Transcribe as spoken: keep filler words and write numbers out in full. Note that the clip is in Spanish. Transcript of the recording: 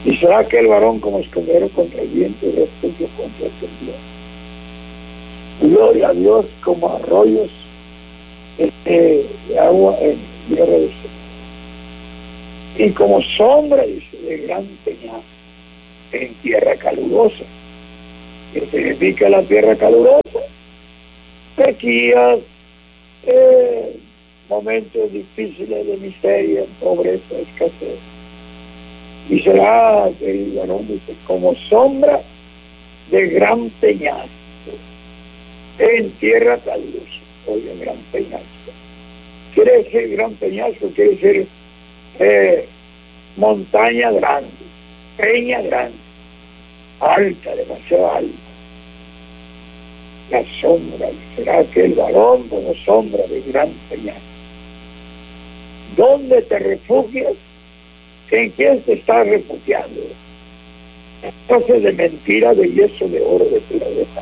Y será aquel varón como escondero contra el viento y refugio contra el temblor. Gloria a Dios como arroyos de, de agua en tierra de seco. Y como sombra, dice, de gran peñasco en tierra calurosa. ¿Qué significa la tierra calurosa? Sequías, eh, momentos difíciles de miseria, pobreza, escasez. Y será, el varón dice, como sombra de gran peñasco en tierra calurosa. Oye, gran peñasco. Quiere decir gran peñasco, quiere decir eh, montaña grande, peña grande, alta, demasiado alta. La sombra, será aquel varón como sombra de gran peñasco. ¿Dónde te refugias? ¿En quién te estás refugiando? Entonces, de mentira, de yeso, de oro, de plata.